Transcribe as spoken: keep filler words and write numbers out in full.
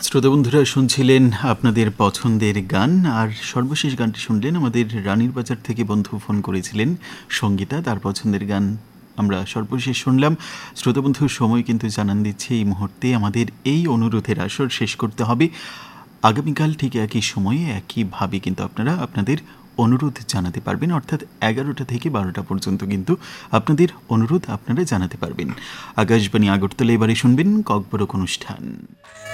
শ্রোতা বন্ধুরা শুনছিলেন আপনাদের পছন্দের গান, আর সর্বশেষ গানটি শুনলেন আমাদের রানীর বাজার থেকে বন্ধু ফোন করেছিলেন সঙ্গীতা, তার পছন্দের গান আমরা সর্বশেষ শুনলাম। শ্রোতা বন্ধুর সময় কিন্তু জানান দিচ্ছে এই মুহূর্তে আমাদের এই অনুরোধের আসর শেষ করতে হবে। আগামীকাল ঠিক একই সময়ে একইভাবে কিন্তু আপনারা আপনাদের অনুরোধ জানাতে পারবেন, অর্থাৎ এগারোটা থেকে বারোটা পর্যন্ত কিন্তু আপনাদের অনুরোধ আপনারা জানাতে পারবেন। আকাশবাণী আগরতলা এবারে শুনবেন ককবরক অনুষ্ঠান।